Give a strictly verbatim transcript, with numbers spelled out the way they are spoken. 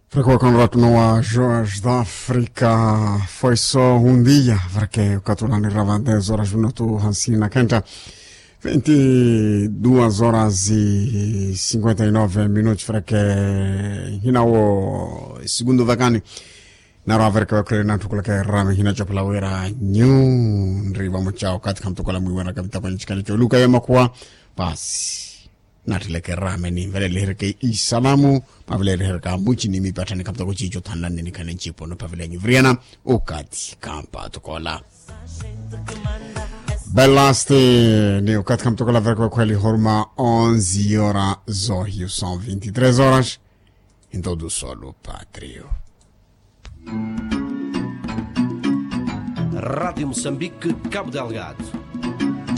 Para quando rato Jorge da África foi só um dia, porque o Catulano errava dez horas minuto assim na quinta, vinte e duas horas e cinquenta e nove minutos, porque hina o segundo vagani na rava que wakre na tukula ke rame hina chapla wera nyu riba mo chao kat kam tukula mu wera kam tapani chikani cho luka yama kwa basi natile ke rame ni vele lehre ke isalamu pavele lehre ka muchi ni mi patani kam tako chicho tanlan ni kanen chipo no pavele ni vriana okati kampa tukola Belasti ni okati kam tukola verko kweli horma onze horas zorrio são vinte e três horas em todo o solo pátrio. Rádio Moçambique, Cabo Delgado.